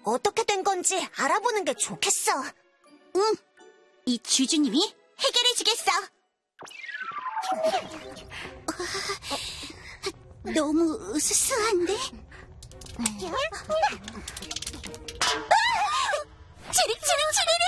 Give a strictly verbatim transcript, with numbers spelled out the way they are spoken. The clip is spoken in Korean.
어떻게 된 건지 알아보는 게 좋겠어. 응, 이 주주님이 해결해주겠어. 너무 으스스한데? 지륵지륵지륵!